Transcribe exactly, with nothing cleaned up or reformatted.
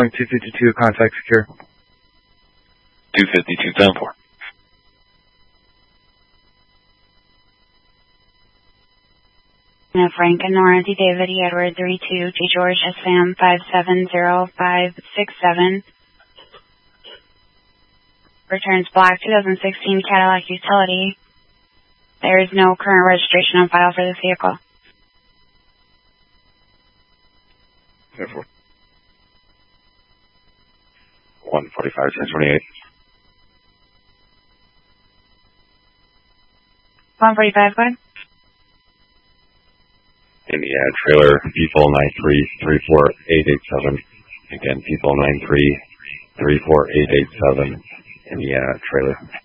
showing two fifty-two, contact secure. two fifty-two, seven four. Now Frank and Nora D. David E. Edward three two G George S Sam five seven zero five six seven. Returns black two thousand sixteen Cadillac Utility. There is no current registration on file for this vehicle. Therefore. one forty-five, ten twenty-eight. one forty-five, go ahead. Indiana trailer, people nine three three four eight eight seven. Again, people nine three three four eight eight seven. Indiana trailer.